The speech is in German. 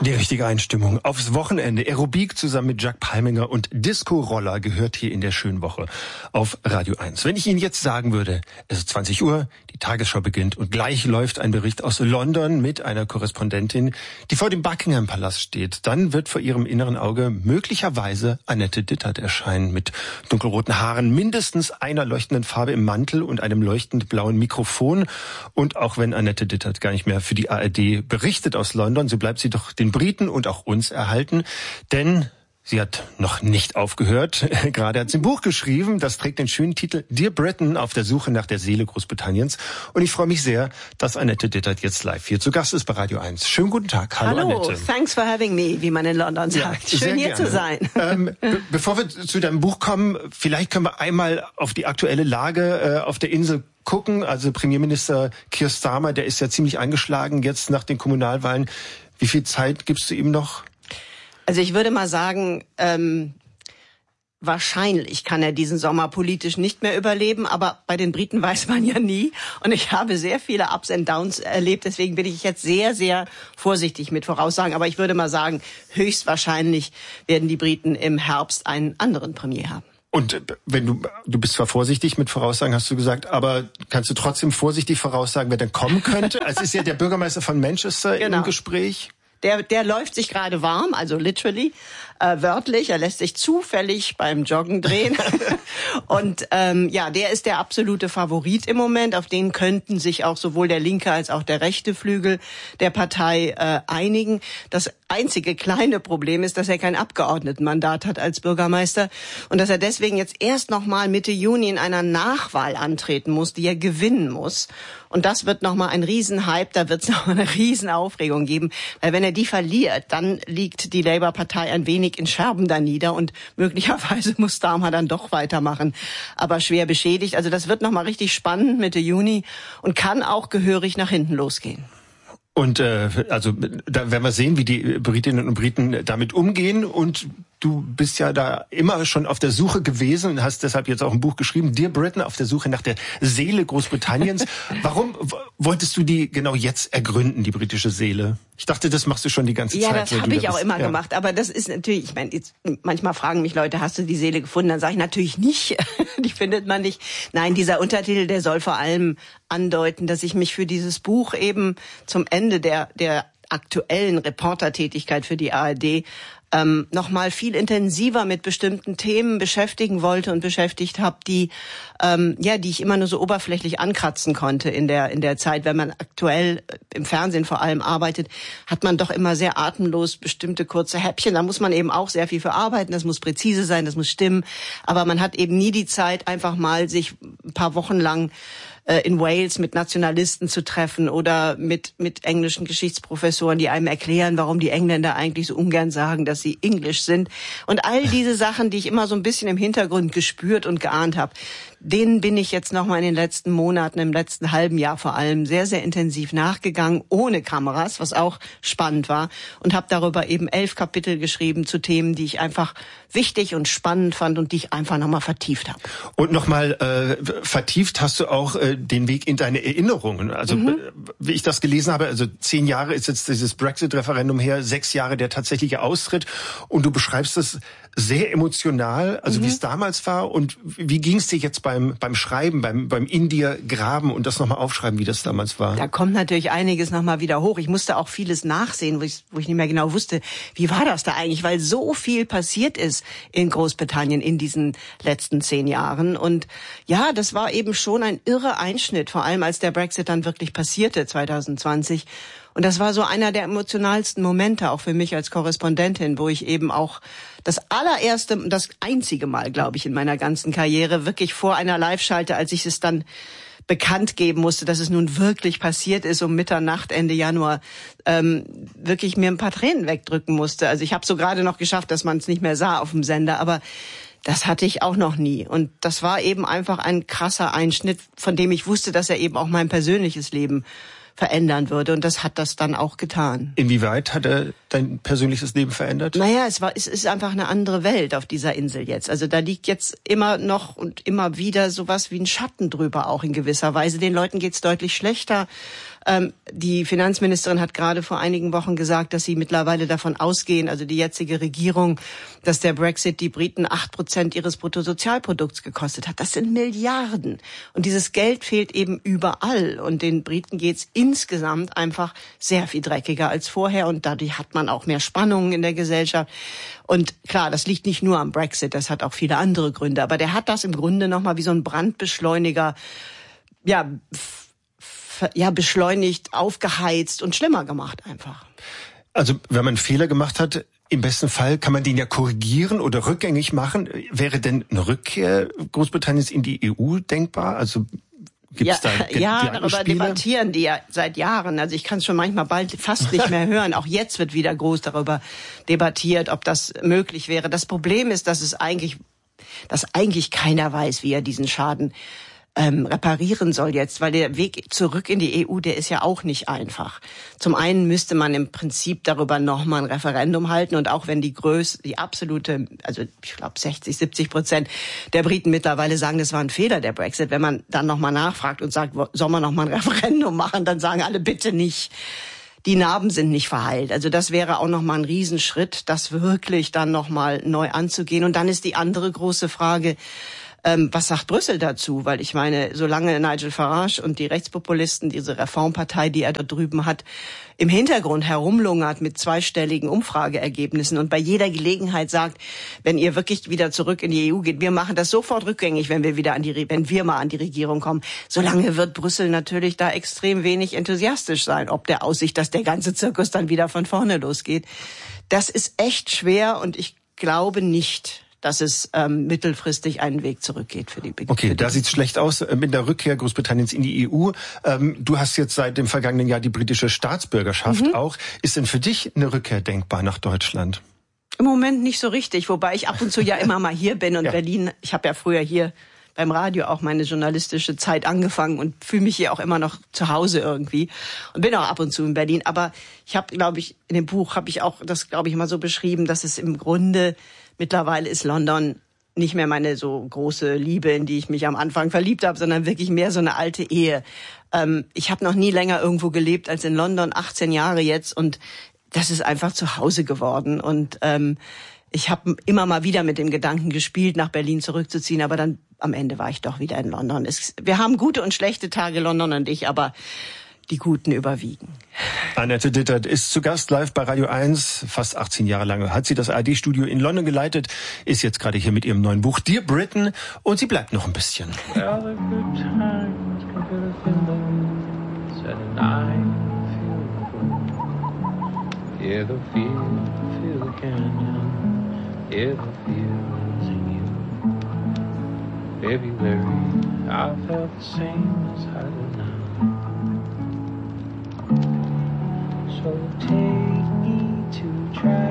Die richtige Einstimmung aufs Wochenende. Aerobik zusammen mit Jack Palminger und Disco-Roller gehört hier in der schönen Woche auf Radio 1. Wenn ich Ihnen jetzt sagen würde, es ist 20 Uhr, die Tagesschau beginnt und gleich läuft ein Bericht aus London mit einer Korrespondentin, die vor dem Buckingham-Palast steht, dann wird vor Ihrem inneren Auge möglicherweise Annette Dittert erscheinen mit dunkelroten Haaren, mindestens einer leuchtenden Farbe im Mantel und einem leuchtend blauen Mikrofon. Und auch wenn Annette Dittert gar nicht mehr für die ARD berichtet aus London, so bleibt sie doch den Briten und auch uns erhalten, denn sie hat noch nicht aufgehört. Gerade hat sie ein Buch geschrieben, das trägt den schönen Titel Dear Britain, auf der Suche nach der Seele Großbritanniens. Und ich freue mich sehr, dass Annette Dittert jetzt live hier zu Gast ist bei Radio 1. Schönen guten Tag. Hallo Annette. Thanks for having me, wie man in London sagt. Schön hier zu sein. Bevor wir zu deinem Buch kommen, vielleicht können wir einmal auf die aktuelle Lage auf der Insel gucken. Also Premierminister Keir Starmer, der ist ja ziemlich angeschlagen jetzt nach den Kommunalwahlen. Wie viel Zeit gibst du ihm noch? Also ich würde mal sagen, wahrscheinlich kann er diesen Sommer politisch nicht mehr überleben, aber bei den Briten weiß man ja nie. Und ich habe sehr viele Ups and Downs erlebt, deswegen bin ich jetzt sehr, sehr vorsichtig mit Voraussagen. Aber ich würde mal sagen, höchstwahrscheinlich werden die Briten im Herbst einen anderen Premier haben. Und wenn du bist zwar vorsichtig mit Voraussagen, hast du gesagt, aber kannst du trotzdem vorsichtig voraussagen, wer denn kommen könnte? Es ist ja der Bürgermeister von Manchester im Gespräch. Der läuft sich gerade warm, also literally, wörtlich. Er lässt sich zufällig beim Joggen drehen. Und der ist der absolute Favorit im Moment. Auf den könnten sich auch sowohl der linke als auch der rechte Flügel der Partei einigen. Das einzige kleine Problem ist, dass er kein Abgeordnetenmandat hat als Bürgermeister und dass er deswegen jetzt erst noch mal Mitte Juni in einer Nachwahl antreten muss, die er gewinnen muss. Und das wird noch mal ein Riesenhype, da wird es noch mal eine Riesenaufregung geben. Weil wenn er die verliert, dann liegt die Labour-Partei ein wenig in Scherben da nieder und möglicherweise muss Starmer dann doch weitermachen. Aber schwer beschädigt. Also das wird noch mal richtig spannend Mitte Juni und kann auch gehörig nach hinten losgehen. Und also da werden wir sehen, wie die Britinnen und Briten damit umgehen. Und du bist ja da immer schon auf der Suche gewesen und hast deshalb jetzt auch ein Buch geschrieben, Dear Britain, auf der Suche nach der Seele Großbritanniens. Warum wolltest du die genau jetzt ergründen, die britische Seele? Ich dachte, das machst du schon die ganze Zeit. Ja, das habe ich auch immer gemacht. Aber das ist natürlich, ich meine, manchmal fragen mich Leute, hast du die Seele gefunden? Dann sage ich natürlich nicht. Die findet man nicht. Nein, dieser Untertitel, der soll vor allem andeuten, dass ich mich für dieses Buch eben zum Ende der aktuellen Reportertätigkeit für die ARD noch mal viel intensiver mit bestimmten Themen beschäftigen wollte und beschäftigt habe, die ich immer nur so oberflächlich ankratzen konnte in der Zeit. Wenn man aktuell im Fernsehen vor allem arbeitet, hat man doch immer sehr atemlos bestimmte kurze Häppchen. Da muss man eben auch sehr viel für arbeiten. Das muss präzise sein, das muss stimmen. Aber man hat eben nie die Zeit, einfach mal sich ein paar Wochen lang in Wales mit Nationalisten zu treffen oder mit englischen Geschichtsprofessoren, die einem erklären, warum die Engländer eigentlich so ungern sagen, dass sie Englisch sind. Und all diese Sachen, die ich immer so ein bisschen im Hintergrund gespürt und geahnt habe, denen bin ich jetzt nochmal in den letzten Monaten, im letzten halben Jahr vor allem, sehr, sehr intensiv nachgegangen, ohne Kameras, was auch spannend war. Und habe darüber eben 11 Kapitel geschrieben zu Themen, die ich einfach wichtig und spannend fand und die ich einfach nochmal vertieft habe. Und nochmal vertieft hast du auch den Weg in deine Erinnerungen. Also wie ich das gelesen habe, also 10 Jahre ist jetzt dieses Brexit-Referendum her, 6 Jahre der tatsächliche Austritt. Und du beschreibst es sehr emotional, also wie es damals war. Und wie ging es dir jetzt beim Schreiben, beim in dir graben und das nochmal aufschreiben, wie das damals war? Da kommt natürlich einiges nochmal wieder hoch. Ich musste auch vieles nachsehen, wo ich nicht mehr genau wusste, wie war das da eigentlich, weil so viel passiert ist in Großbritannien in diesen letzten 10 Jahren. Und ja, das war eben schon ein irrer Einschnitt, vor allem als der Brexit dann wirklich passierte 2020. Und das war so einer der emotionalsten Momente auch für mich als Korrespondentin, wo ich eben auch das einzige Mal, glaube ich, in meiner ganzen Karriere wirklich vor einer Live-Schalte, als ich es dann bekannt geben musste, dass es nun wirklich passiert ist, um Mitternacht, Ende Januar, wirklich mir ein paar Tränen wegdrücken musste. Also ich habe so gerade noch geschafft, dass man es nicht mehr sah auf dem Sender, aber das hatte ich auch noch nie. Und das war eben einfach ein krasser Einschnitt, von dem ich wusste, dass er eben auch mein persönliches Leben verändern würde. Und das hat das dann auch getan. Inwieweit hat er dein persönliches Leben verändert? Naja, es ist einfach eine andere Welt auf dieser Insel jetzt. Also da liegt jetzt immer noch und immer wieder sowas wie ein Schatten drüber, auch in gewisser Weise. Den Leuten geht's deutlich schlechter. Die Finanzministerin hat gerade vor einigen Wochen gesagt, dass sie mittlerweile davon ausgehen, also die jetzige Regierung, dass der Brexit die Briten 8% ihres Bruttosozialprodukts gekostet hat. Das sind Milliarden. Und dieses Geld fehlt eben überall. Und den Briten geht's insgesamt einfach sehr viel dreckiger als vorher. Und dadurch hat man auch mehr Spannungen in der Gesellschaft. Und klar, das liegt nicht nur am Brexit, das hat auch viele andere Gründe. Aber der hat das im Grunde nochmal wie so ein Brandbeschleuniger, beschleunigt, aufgeheizt und schlimmer gemacht einfach. Also wenn man Fehler gemacht hat, im besten Fall kann man den ja korrigieren oder rückgängig machen. Wäre denn eine Rückkehr Großbritanniens in die EU denkbar? Also gibt's darüber debattieren die ja seit Jahren. Also ich kann es schon manchmal bald fast nicht mehr hören. Auch jetzt wird wieder groß darüber debattiert, ob das möglich wäre. Das Problem ist, dass eigentlich keiner weiß, wie er diesen Schaden reparieren soll jetzt, weil der Weg zurück in die EU, der ist ja auch nicht einfach. Zum einen müsste man im Prinzip darüber nochmal ein Referendum halten und auch wenn die absolute, also ich glaube 60-70% der Briten mittlerweile sagen, das war ein Fehler, der Brexit, wenn man dann nochmal nachfragt und sagt, soll man nochmal ein Referendum machen, dann sagen alle bitte nicht. Die Narben sind nicht verheilt. Also das wäre auch nochmal ein Riesenschritt, das wirklich dann nochmal neu anzugehen. Und dann ist die andere große Frage, was sagt Brüssel dazu? Weil ich meine, solange Nigel Farage und die Rechtspopulisten, diese Reformpartei, die er da drüben hat, im Hintergrund herumlungert mit zweistelligen Umfrageergebnissen und bei jeder Gelegenheit sagt, wenn ihr wirklich wieder zurück in die EU geht, wir machen das sofort rückgängig, wenn wir mal an die Regierung kommen. Solange wird Brüssel natürlich da extrem wenig enthusiastisch sein, ob der Aussicht, dass der ganze Zirkus dann wieder von vorne losgeht. Das ist echt schwer und ich glaube nicht, dass es mittelfristig einen Weg zurückgeht für die Beginn. Okay, da sieht's schlecht aus mit der Rückkehr Großbritanniens in die EU. Du hast jetzt seit dem vergangenen Jahr die britische Staatsbürgerschaft auch. Ist denn für dich eine Rückkehr denkbar nach Deutschland? Im Moment nicht so richtig, wobei ich ab und zu ja immer mal hier bin und Berlin, ich habe ja früher hier beim Radio auch meine journalistische Zeit angefangen und fühle mich hier auch immer noch zu Hause irgendwie und bin auch ab und zu in Berlin. Aber ich habe, glaube ich, in dem Buch habe ich auch das, glaube ich, mal so beschrieben, dass es im Grunde mittlerweile ist London nicht mehr meine so große Liebe, in die ich mich am Anfang verliebt habe, sondern wirklich mehr so eine alte Ehe. Ich habe noch nie länger irgendwo gelebt als in London, 18 Jahre jetzt und das ist einfach zu Hause geworden und ich habe immer mal wieder mit dem Gedanken gespielt, nach Berlin zurückzuziehen, aber dann am Ende war ich doch wieder in London. Wir haben gute und schlechte Tage, London und ich, aber die Guten überwiegen. Annette Dittert ist zu Gast live bei Radio 1. Fast 18 Jahre lang hat sie das ARD-Studio in London geleitet, ist jetzt gerade hier mit ihrem neuen Buch Dear Britain und sie bleibt noch ein bisschen. So take me to try